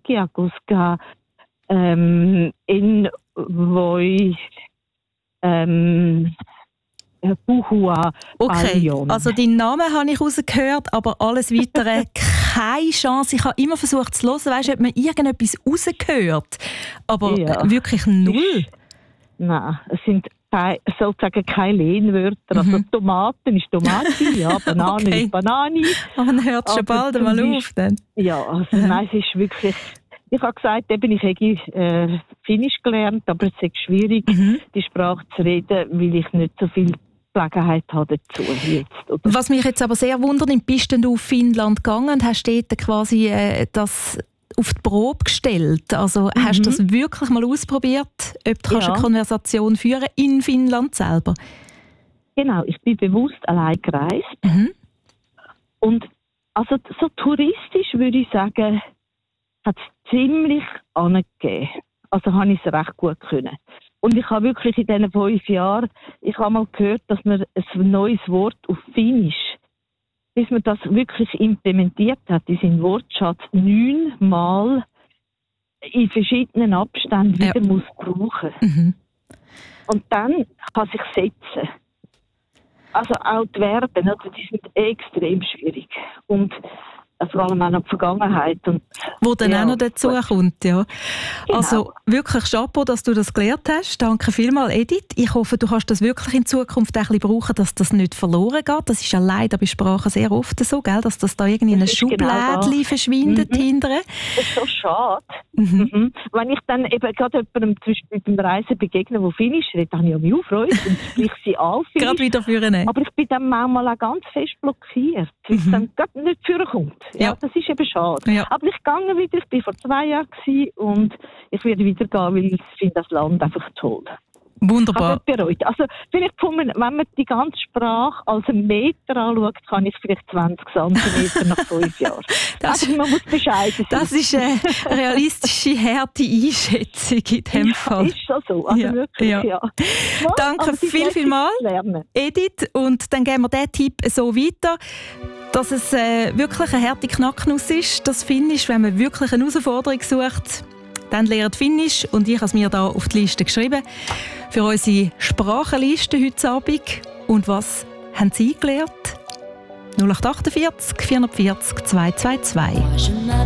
Reykjaguska, in Voi, Puhua, Ballion. Okay, also deinen Namen habe ich rausgehört, aber alles Weitere keine Chance. Ich habe immer versucht zu hören, weißt, ob man irgendetwas rausgehört, aber wirklich null. Nein, es sind sozusagen keine Lehnwörter. Also Tomaten ist Tomate, Banane ist Banane. Aber man hört schon bald einmal auf. Dann. Ja, also nein, es ist wirklich... Ich habe gesagt, eben, ich habe Finnisch gelernt, aber es ist schwierig, die Sprache zu reden, weil ich nicht so viel Gelegenheit habe dazu jetzt. Oder? Was mich jetzt aber sehr wundert, bist du auf Finnland gegangen und hast dort quasi das auf die Probe gestellt? Also hast du das wirklich mal ausprobiert, ob du eine Konversation führen kannst in Finnland selber? Genau, ich bin bewusst allein gereist. Und also so touristisch würde ich sagen, hat es ziemlich angegeben. Also habe ich es recht gut können. Und ich habe wirklich in diesen 5 Jahren, ich habe mal gehört, dass man ein neues Wort auf Finnisch, bis man das wirklich implementiert hat, in seinen Wortschatz 9-mal in verschiedenen Abständen wieder muss brauchen. Und dann kann sich setzen. Also auch die Verben, also die sind extrem schwierig. Und vor allem auch noch die Vergangenheit. Und, wo dann auch noch dazu kommt, ja. Genau. Also wirklich Chapeau, dass du das gelernt hast. Danke vielmals, Edith. Ich hoffe, du kannst das wirklich in Zukunft ein bisschen brauchen, dass das nicht verloren geht. Das ist ja leider bei Sprachen sehr oft so, gell? Dass das da irgendwie in ein Schublädchen verschwindet hinterher. Das ist so schade. Wenn ich dann eben gerade jemandem zum Beispiel beim Reisen begegne, der Finnisch redet, dann habe ich mich auch Freude und sprich sie an. Gerade wieder führen. Aber ich bin dann manchmal auch ganz fest blockiert, weil es dann gerade nicht vorkommt. Ja, das ist eben schade. Ja. Aber ich gehe wieder, ich war vor 2 Jahren und ich werde wieder gehen, weil ich finde das Land einfach toll. Wunderbar. Bereut. Also vielleicht, wenn man die ganze Sprache als einen Meter anschaut, kann ich vielleicht 20 cm nach 5 Jahren. Aber man muss bescheiden sein. Das ist eine realistische, harte Einschätzung in diesem Fall. Ist schon so. Also wirklich, ja. Danke vielmals, Edith. Und dann geben wir diesen Tipp so weiter, dass es wirklich eine harte Knacknuss ist, das Finnisch, wenn man wirklich eine Herausforderung sucht. Dann lernt Finnisch und ich habe es mir hier auf die Liste geschrieben für unsere Sprachenliste heute Abend. Und was haben Sie gelernt? 0848 440 222.